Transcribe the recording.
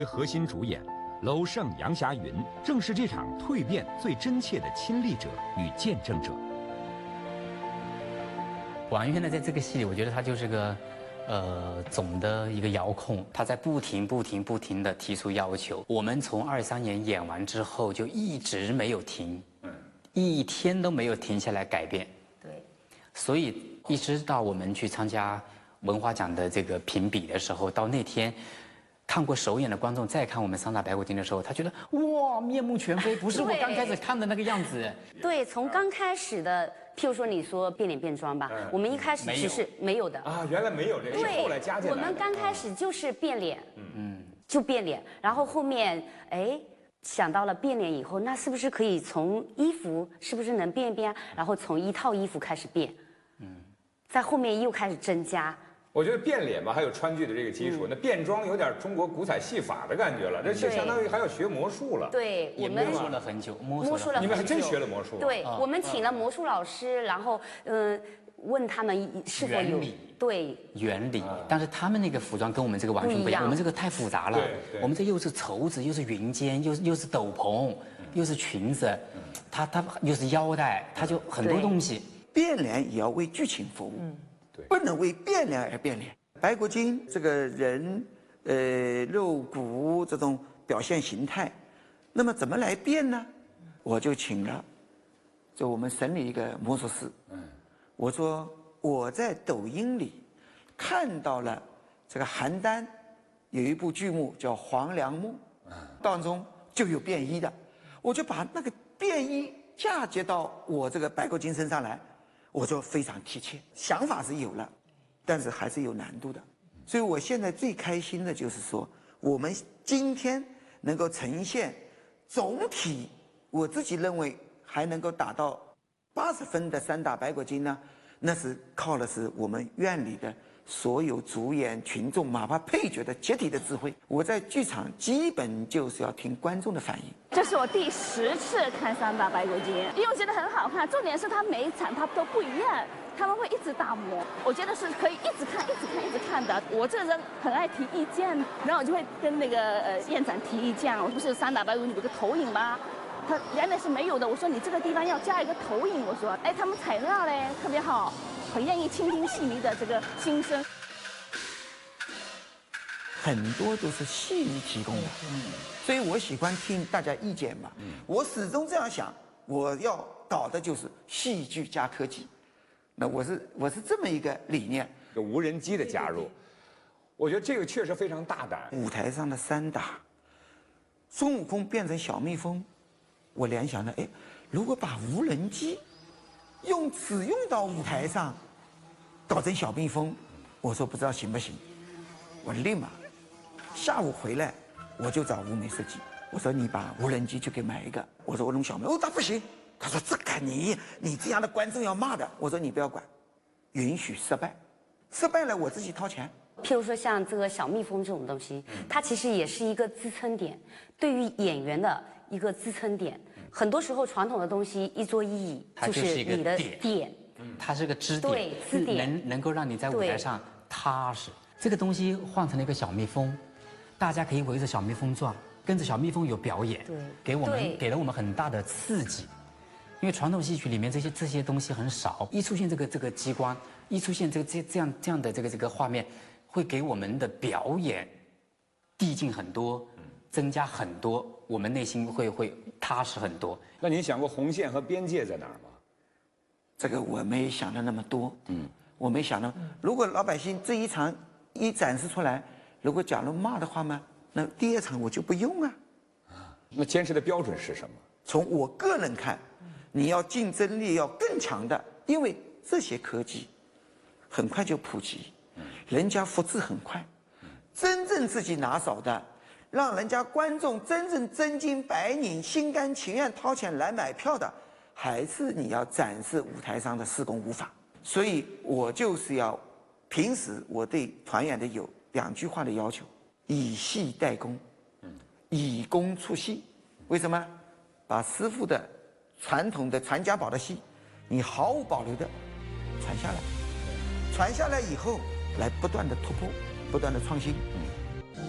核心主演娄胜、杨霞云正是这场蜕变最真切的亲历者与见证者。 王源呢，在这个戏里，我觉得他就是个，总的一个遥控，他在不停的提出要求。我们从23年演完之后，就一直没有停，一天都没有停下来改变。对，所以一直到我们去参加文华奖的这个评比的时候，到那天。看过首演的观众再看我们三打白骨精的时候，他觉得哇，面目全非，不是我刚开始看的那个样子。 对，从刚开始的，譬如说你说变脸变装吧，我们一开始其实没有的啊，原来没有这个，是后来加进来的。 我们刚开始就是变脸，就变脸，然后后面想到了变脸以后，那是不是可以从衣服是不是能变一变啊？然后从一套衣服开始变，在后面又开始增加。 我觉得变脸吧，还有川剧的这个基础，那变装有点中国古彩戏法的感觉了，这就相当于还要学魔术了。 对，我们摸索了很久， 你们还真学了魔术。 对，我们请了魔术老师，然后问他们是否有原理， 但是他们那个服装跟我们这个完全不一样，我们这个太复杂了。我们这又是绸子，又是云肩，又是斗篷，又是裙子，它又是腰带，它就很多东西。 变脸也要为剧情服务。不能为变脸而变脸。白骨精这个人，肉骨这种表现形态，那么怎么来变呢？我就请了，就我们省里一个魔术师，我说我在抖音里看到了这个邯郸有一部剧目叫《黄粱梦》，当中就有变衣的，我就把那个变衣嫁接到我这个白骨精身上来。我就非常贴切，想法是有了，但是还是有难度的。所以我现在最开心的就是说，我们今天能够呈现总体，我自己认为还能够达到80分的三打白骨精呢，那是靠的是我们院里的所有主演、群众，哪怕配角的集体的智慧。我在剧场基本就是要听观众的反应。 这是我第10次看三打白骨精，因为我觉得很好看。重点是它每一场它都不一样，他们会一直打磨，我觉得是可以一直看的。我这个人很爱提意见，然后我就会跟那个院长提意见。我不是三打白骨精有个投影吗？他原来是没有的，我说你这个地方要加一个投影。我说，他们采纳嘞特别好，很愿意倾听戏迷的这个心声。 很多都是戏迷提供的，所以我喜欢听大家意见嘛。我始终这样想，我要搞的就是戏剧加科技。那我是这么一个理念。 有无人机的加入，我觉得这个确实非常大胆。 舞台上的三打，孙悟空变成小蜜蜂，我联想到，如果把无人机只用到舞台上，搞成小蜜蜂，我说不知道行不行。我立马下午回来，我就找吴美设计，我说你把无人机去给买一个。我说我弄小蜜，他不行，他说这个你这样的观众要骂的。我说你不要管，允许失败，失败了我自己掏钱。 譬如说像这个小蜜蜂这种东西，它其实也是一个支撑点，对于演员的一个支撑点。很多时候传统的东西一桌一椅就是你的点， 它是个支点， 对，支点能够让你在舞台上踏实。这个东西换成了一个小蜜蜂，大家可以围着小蜜蜂转，跟着小蜜蜂有表演，给了我们很大的刺激。因为传统戏曲里面这些东西很少，一出现这个机关，一出现这样的这个画面，会给我们的表演递进很多，增加很多，我们内心会踏实很多。 那您想过红线和边界在哪儿吗？ 这个我没想到那么多，我没想到，如果老百姓这一场一展示出来，如果假如骂的话嘛，那第2场我就不用啊。 那坚持的标准是什么？ 从我个人看，你要竞争力要更强的，因为这些科技很快就普及，人家复制很快，真正自己拿手的，让人家观众真正真金白银、心甘情愿掏钱来买票的，还是你要展示舞台上的施工舞法。所以我就是要，平时我对团员的有2句话的要求：以戏代工，以工出戏。为什么？把师傅的传统的传家宝的戏，你毫无保留的传下来，传下来以后，来不断的突破，不断的创新。